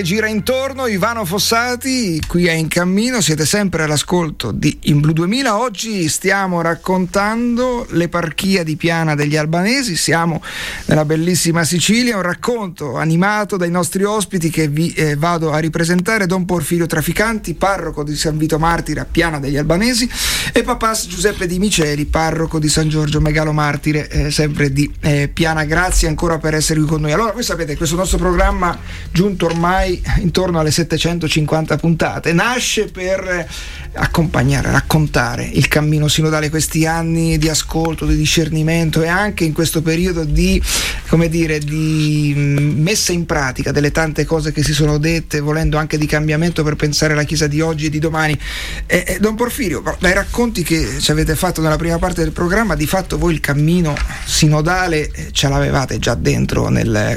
Gira intorno Ivano Fossati, qui a In Cammino, siete sempre all'ascolto di In Blu 2000. Oggi stiamo raccontando l'eparchia di Piana degli Albanesi, siamo nella bellissima Sicilia, un racconto animato dai nostri ospiti che vi vado a ripresentare: Don Porfirio Traficanti, parroco di San Vito Martire a Piana degli Albanesi, e Papà Giuseppe Di Miceli, parroco di San Giorgio Megalo Martire, sempre di Piana. Grazie ancora per essere qui con noi. Allora, voi sapete, questo nostro programma, giunto ormai intorno alle 750 puntate, nasce per accompagnare, raccontare il cammino sinodale, questi anni di ascolto, di discernimento, e anche in questo periodo di, come dire, di messa in pratica delle tante cose che si sono dette, volendo anche di cambiamento per pensare alla Chiesa di oggi e di domani. Don Porfirio, dai racconti che ci avete fatto nella prima parte del programma, di fatto voi il cammino sinodale ce l'avevate già dentro nel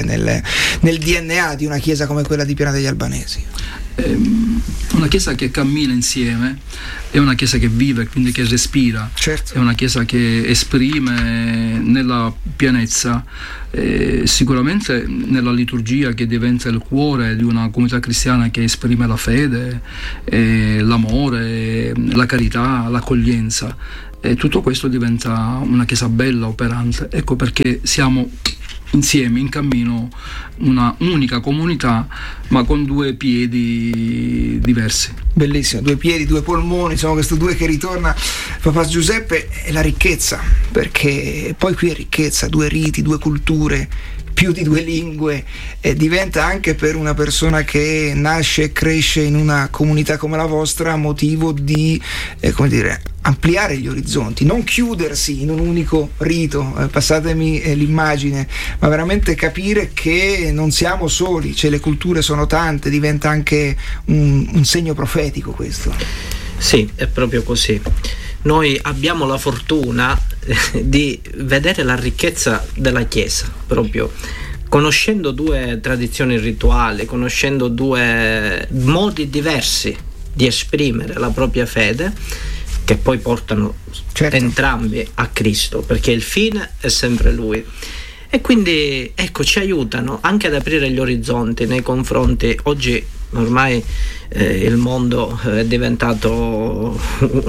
DNA di una Chiesa come quella di Piana degli Albanesi. Una Chiesa che cammina insieme, è una Chiesa che vive, quindi che respira, certo. È una Chiesa che esprime nella pienezza, sicuramente nella liturgia, che diventa il cuore di una comunità cristiana che esprime la fede, l'amore, la carità, l'accoglienza, e tutto questo diventa una Chiesa bella, operante. Ecco perché siamo insieme in cammino, una unica comunità, ma con due piedi diversi. Bellissimo, due piedi, due polmoni, insomma questo due che ritorna. Papà Giuseppe, è la ricchezza, perché poi qui è ricchezza, due riti, due culture, più di due lingue, e diventa anche per una persona che nasce e cresce in una comunità come la vostra motivo di ampliare gli orizzonti, non chiudersi in un unico rito, passatemi l'immagine, ma veramente capire che non siamo soli, cioè le culture sono tante, diventa anche un segno profetico questo. Sì, è proprio così. Noi abbiamo la fortuna di vedere la ricchezza della Chiesa, proprio conoscendo due tradizioni rituali, conoscendo due modi diversi di esprimere la propria fede, che poi portano, certo, entrambi a Cristo, perché il fine è sempre Lui. E quindi ecco, ci aiutano anche ad aprire gli orizzonti nei confronti. Oggi ormai il mondo è diventato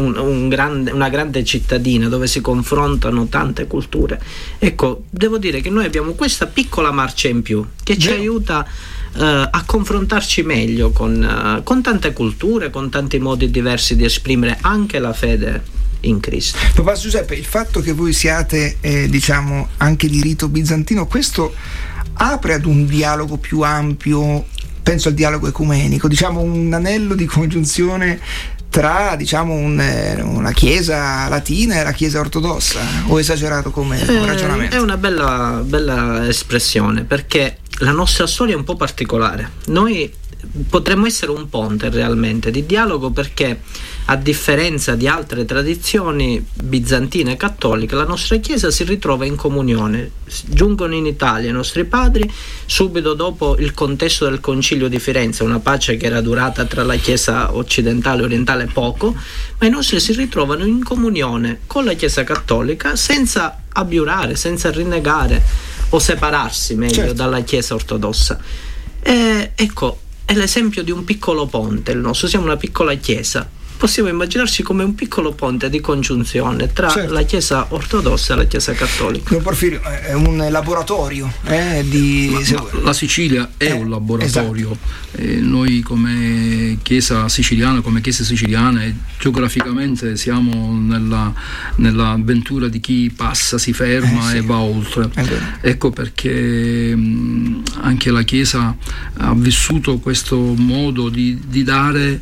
una grande cittadina dove si confrontano tante culture. Ecco, devo dire che noi abbiamo questa piccola marcia in più che ci aiuta a confrontarci meglio con tante culture, con tanti modi diversi di esprimere anche la fede in Cristo. Papà Giuseppe, il fatto che voi siate anche di rito bizantino, questo apre ad un dialogo più ampio, penso al dialogo ecumenico, un anello di congiunzione tra una chiesa latina e la chiesa ortodossa, o esagerato come ragionamento? È una bella espressione, perché la nostra storia è un po' particolare. Noi potremmo essere un ponte realmente di dialogo, perché a differenza di altre tradizioni bizantine e cattoliche, la nostra Chiesa si ritrova in comunione. Giungono in Italia i nostri padri subito dopo il contesto del Concilio di Firenze, una pace che era durata tra la Chiesa occidentale e orientale poco, ma i nostri si ritrovano in comunione con la Chiesa cattolica senza abiurare, senza rinnegare o separarsi meglio, certo, dalla Chiesa ortodossa. Ecco, è l'esempio di un piccolo ponte il nostro, siamo una piccola Chiesa. Possiamo immaginarci come un piccolo ponte di congiunzione tra, certo, la Chiesa ortodossa e la Chiesa cattolica. Don Porfirio, è un laboratorio la Sicilia è un laboratorio, esatto. Noi come Chiesa siciliana, come Chiese siciliane, geograficamente siamo nella avventura di chi passa, si ferma e va oltre. Ecco perché anche la Chiesa ha vissuto questo modo di dare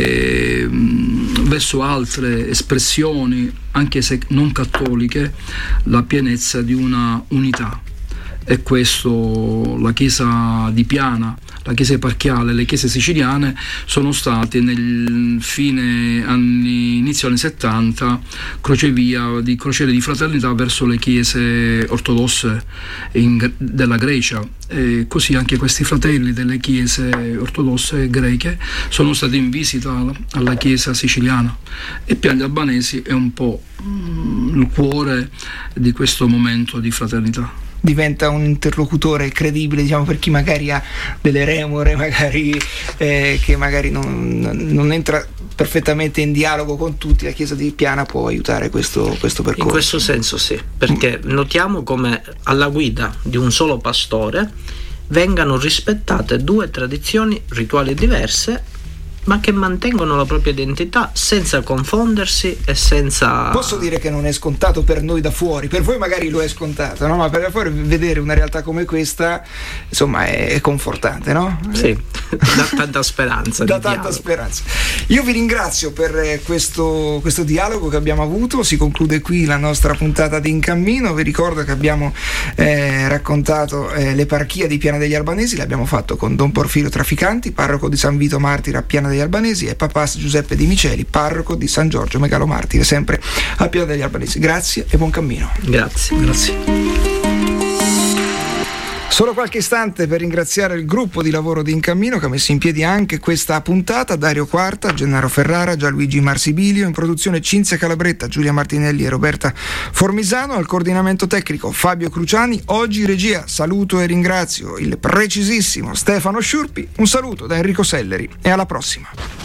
verso altre espressioni, anche se non cattoliche, la pienezza di una unità. E questo la Chiesa di Piana, la Chiesa eparchiale, le Chiese siciliane sono state nel inizio anni 70 crocevia di crociere di fraternità verso le Chiese ortodosse della Grecia, e così anche questi fratelli delle Chiese ortodosse greche sono stati in visita alla Chiesa siciliana, e Piana degli Albanesi è un po' il cuore di questo momento di fraternità. diventa un interlocutore credibile, diciamo, per chi magari ha delle remore, magari che magari non entra perfettamente in dialogo con tutti. La Chiesa di Piana può aiutare questo percorso. In questo senso sì, perché notiamo come alla guida di un solo pastore vengano rispettate due tradizioni rituali diverse, ma che mantengono la propria identità senza confondersi e senza... Posso dire che non è scontato per noi da fuori, per voi magari lo è scontato, no? Ma per da fuori vedere una realtà come questa, insomma, è confortante, no? Sì, dà tanta speranza. Da tanta speranza. Io vi ringrazio per questo dialogo che abbiamo avuto. Si conclude qui la nostra puntata di In Cammino. Vi ricordo che abbiamo raccontato l'eparchia di Piana degli Albanesi, l'abbiamo fatto con Don Porfirio Traficanti, parroco di San Vito Martire a Piana degli Albanesi, e Papas Giuseppe Di Miceli, parroco di San Giorgio Megalomartire, sempre a Piana degli Albanesi. Grazie e buon cammino. Grazie. Solo qualche istante per ringraziare il gruppo di lavoro di In Cammino che ha messo in piedi anche questa puntata: Dario Quarta, Gennaro Ferrara, Gianluigi Marsibilio, in produzione Cinzia Calabretta, Giulia Martinelli e Roberta Formisano, al coordinamento tecnico Fabio Cruciani. Oggi regia saluto e ringrazio il precisissimo Stefano Sciurpi. Un saluto da Enrico Selleri e alla prossima.